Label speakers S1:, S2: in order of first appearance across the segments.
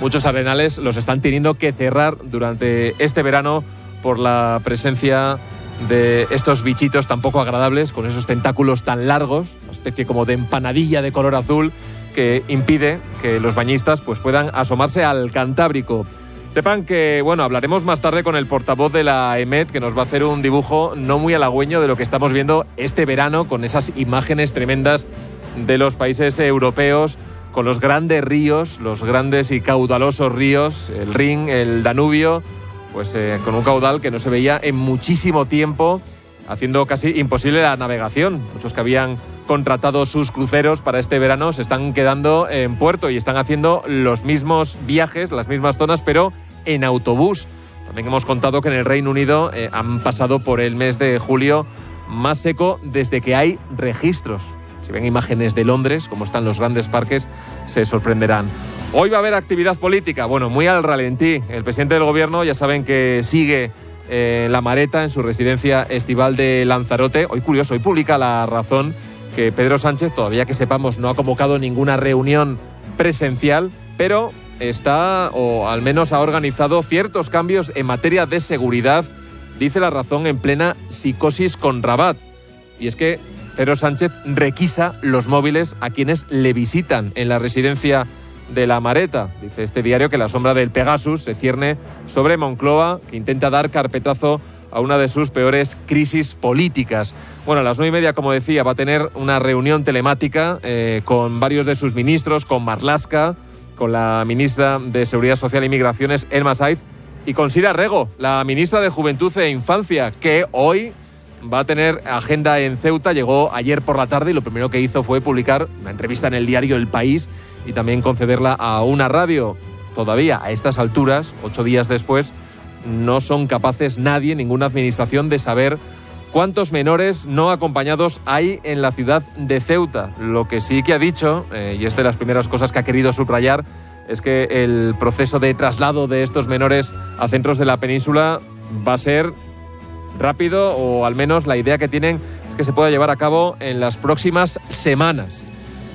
S1: muchos arenales los están teniendo que cerrar durante este verano por la presencia de estos bichitos tan poco agradables, con esos tentáculos tan largos, una especie como de empanadilla de color azul que impide que los bañistas pues puedan asomarse al Cantábrico. Sepan que, bueno, hablaremos más tarde con el portavoz de la EMET, que nos va a hacer un dibujo no muy halagüeño de lo que estamos viendo este verano, con esas imágenes tremendas de los países europeos, con los grandes ríos, los grandes y caudalosos ríos, el Rin, el Danubio, pues con un caudal que no se veía en muchísimo tiempo, haciendo casi imposible la navegación. Muchos que habían contratado sus cruceros para este verano se están quedando en puerto y están haciendo los mismos viajes, las mismas zonas, pero en autobús. También hemos contado que en el Reino Unido han pasado por el mes de julio más seco desde que hay registros. Si ven imágenes de Londres, como están los grandes parques, se sorprenderán. Hoy va a haber actividad política, bueno, muy al ralentí. El presidente del gobierno, ya saben que sigue La Mareta, en su residencia estival de Lanzarote. Hoy, curioso, hoy publica La Razón que Pedro Sánchez, todavía que sepamos, no ha convocado ninguna reunión presencial, pero está, o al menos ha organizado ciertos cambios en materia de seguridad, dice La Razón, en plena psicosis con Rabat. Y es que Pedro Sánchez requisa los móviles a quienes le visitan en la residencia de La Mareta. Dice este diario que la sombra del Pegasus se cierne sobre Moncloa, que intenta dar carpetazo a una de sus peores crisis políticas. Bueno, a las 9:30, como decía, va a tener una reunión telemática con varios de sus ministros, con Marlaska, con la ministra de Seguridad Social y Migraciones, Elma Saiz, y con Sira Rego, la ministra de Juventud e Infancia, que hoy va a tener agenda en Ceuta. Llegó ayer por la tarde y lo primero que hizo fue publicar una entrevista en el diario El País y también concederla a una radio. Todavía, a estas alturas, 8 días después, no son capaces nadie, ninguna administración, de saber cuántos menores no acompañados hay en la ciudad de Ceuta. Lo que sí que ha dicho, y es de las primeras cosas que ha querido subrayar, es que el proceso de traslado de estos menores a centros de la península va a ser rápido, o al menos la idea que tienen es que se pueda llevar a cabo en las próximas semanas.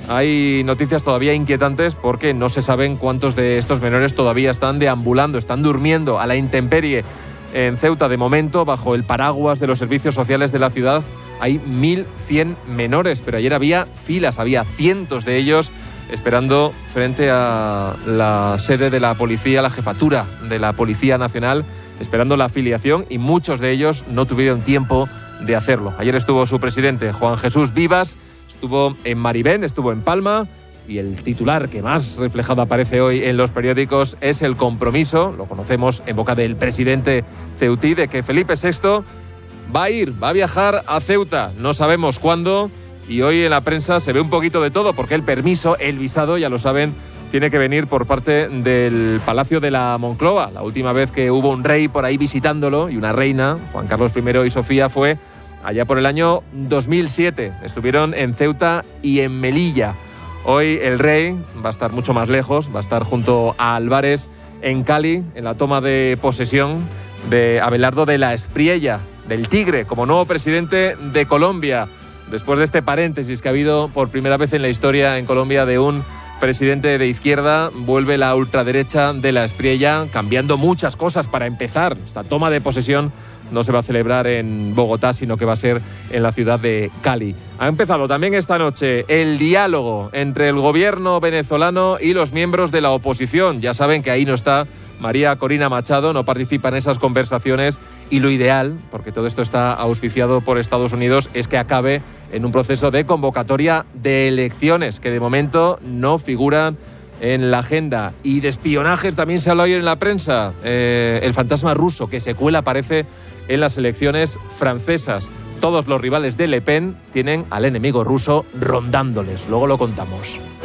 S1: Hay noticias todavía inquietantes porque no se saben cuántos de estos menores todavía están deambulando, están durmiendo a la intemperie en Ceuta. De momento, bajo el paraguas de los servicios sociales de la ciudad, hay 1.100 menores, pero ayer había filas, había cientos de ellos esperando frente a la sede de la policía, la jefatura de la Policía Nacional, esperando la afiliación, y muchos de ellos no tuvieron tiempo de hacerlo. Ayer estuvo su presidente, Juan Jesús Vivas, estuvo en Maribén, estuvo en Palma, y el titular que más reflejado aparece hoy en los periódicos es el compromiso, lo conocemos en boca del presidente ceutí, de que Felipe VI va a viajar a Ceuta. No sabemos cuándo, y hoy en la prensa se ve un poquito de todo, porque el permiso, el visado, ya lo saben, tiene que venir por parte del Palacio de la Moncloa. La última vez que hubo un rey por ahí visitándolo, y una reina, Juan Carlos I y Sofía, fue allá por el año 2007. Estuvieron en Ceuta y en Melilla. Hoy el rey va a estar mucho más lejos, va a estar junto a Álvarez en Cali, en la toma de posesión de Abelardo de la Espriella, del Tigre, como nuevo presidente de Colombia. Después de este paréntesis que ha habido por primera vez en la historia en Colombia de un presidente de izquierda, vuelve la ultraderecha de la Espriella, cambiando muchas cosas. Para empezar, esta toma de posesión no se va a celebrar en Bogotá, sino que va a ser en la ciudad de Cali. Ha empezado también esta noche el diálogo entre el gobierno venezolano y los miembros de la oposición. Ya saben que ahí no está María Corina Machado, no participa en esas conversaciones, y lo ideal, porque todo esto está auspiciado por Estados Unidos, es que acabe en un proceso de convocatoria de elecciones, que de momento no figuran en la agenda. Y de espionajes también se habla hoy en la prensa. El fantasma ruso que se cuela, parece, en las elecciones francesas. Todos los rivales de Le Pen tienen al enemigo ruso rondándoles. Luego lo contamos.